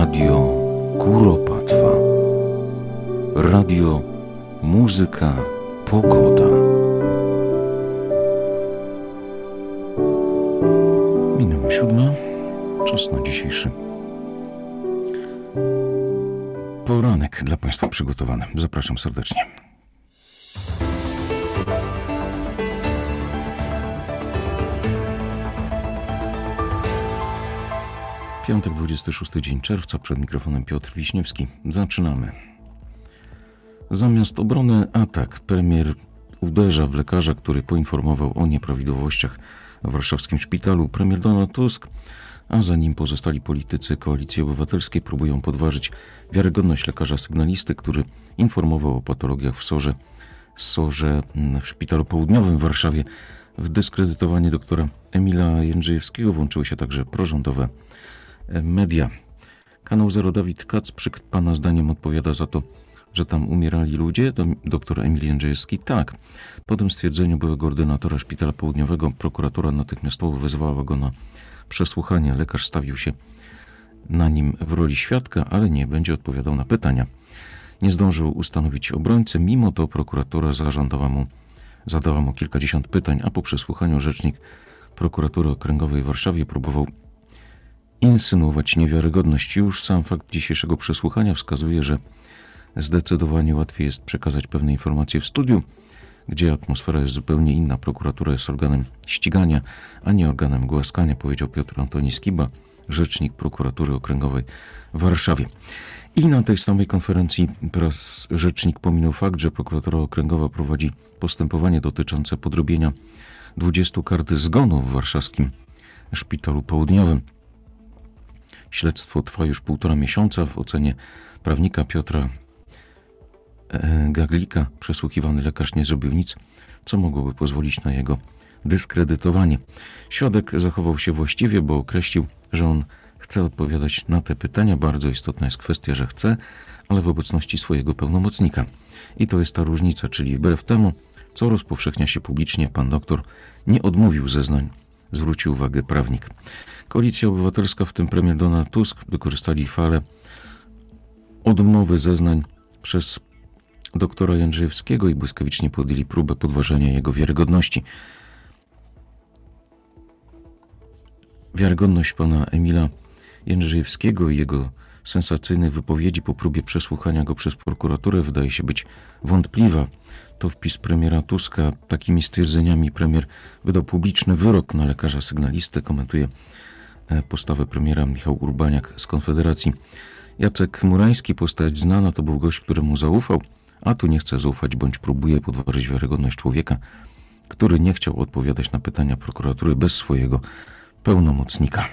Radio Kuropatwa. Radio Muzyka Pogoda. Minęła 7. Czas na dzisiejszy poranek dla Państwa przygotowany. Zapraszam serdecznie. Piątek, 26 dzień czerwca, przed mikrofonem Piotr Wiśniewski. Zaczynamy. Zamiast obrony atak. Premier uderza w lekarza, który poinformował o nieprawidłowościach w warszawskim szpitalu. Premier Donald Tusk, a za nim pozostali politycy Koalicji Obywatelskiej próbują podważyć wiarygodność lekarza sygnalisty, który informował o patologiach w SOR-ze w Szpitalu Południowym w Warszawie. W dyskredytowanie doktora Emila Jędrzejewskiego włączyły się także prorządowe media. Kanał Zero Dawid Kacprzyk pana zdaniem odpowiada za to, że tam umierali ludzie. Doktor Emil Jędrzejewski tak. Po tym stwierdzeniu byłego ordynatora Szpitala Południowego prokuratura natychmiastowo wezwała go na przesłuchanie. Lekarz stawił się na nim w roli świadka, ale nie będzie odpowiadał na pytania. Nie zdążył ustanowić obrońcy. Mimo to prokuratura zadała mu kilkadziesiąt pytań, a po przesłuchaniu rzecznik prokuratury okręgowej w Warszawie próbował insynuować niewiarygodność. Już sam fakt dzisiejszego przesłuchania wskazuje, że zdecydowanie łatwiej jest przekazać pewne informacje w studiu, gdzie atmosfera jest zupełnie inna. Prokuratura jest organem ścigania, a nie organem głaskania, powiedział Piotr Antoni Skiba, rzecznik prokuratury okręgowej w Warszawie. I na tej samej konferencji rzecznik pominął fakt, że prokuratura okręgowa prowadzi postępowanie dotyczące podrobienia 20 kart zgonu w warszawskim Szpitalu Południowym. Śledztwo trwa już 1,5 miesiąca. W ocenie prawnika Piotra Gaglika przesłuchiwany lekarz nie zrobił nic, co mogłoby pozwolić na jego dyskredytowanie. Świadek zachował się właściwie, bo określił, że on chce odpowiadać na te pytania. Bardzo istotna jest kwestia, że chce, ale w obecności swojego pełnomocnika. I to jest ta różnica, czyli wbrew temu, co rozpowszechnia się publicznie, pan doktor nie odmówił zeznań, zwrócił uwagę prawnik. Koalicja Obywatelska, w tym premier Donald Tusk, wykorzystali falę odmowy zeznań przez doktora Jędrzejewskiego i błyskawicznie podjęli próbę podważenia jego wiarygodności. Wiarygodność pana Emila Jędrzejewskiego i jego sensacyjnych wypowiedzi po próbie przesłuchania go przez prokuraturę wydaje się być wątpliwa. To wpis premiera Tuska. Takimi stwierdzeniami premier wydał publiczny wyrok na lekarza sygnalistę. Komentuje postawę premiera Michał Urbaniak z Konfederacji. Jacek Murański, postać znana, to był gość, któremu zaufał, a tu nie chce zaufać bądź próbuje podważyć wiarygodność człowieka, który nie chciał odpowiadać na pytania prokuratury bez swojego pełnomocnika.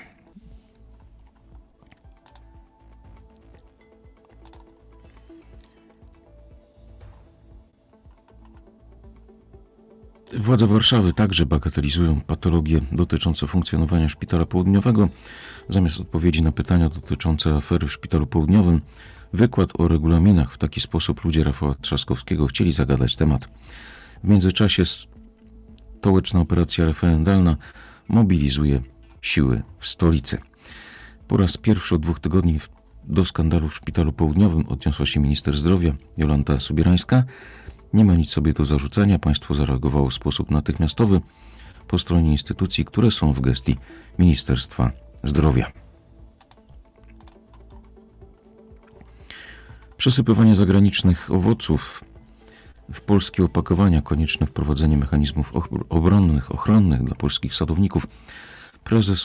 Władze Warszawy także bagatelizują patologie dotyczące funkcjonowania Szpitala Południowego. Zamiast odpowiedzi na pytania dotyczące afery w Szpitalu Południowym, wykład o regulaminach, w taki sposób ludzie Rafała Trzaskowskiego chcieli zagadać temat. W międzyczasie stołeczna operacja referendalna mobilizuje siły w stolicy. Po raz pierwszy od 2 tygodni do skandalu w Szpitalu Południowym odniosła się minister zdrowia Jolanta Sobierańska. Nie ma nic sobie do zarzucenia. Państwo zareagowało w sposób natychmiastowy po stronie instytucji, które są w gestii Ministerstwa Zdrowia. Przesypywanie zagranicznych owoców w polskie opakowania, konieczne wprowadzenie mechanizmów ochronnych dla polskich sadowników. Prezes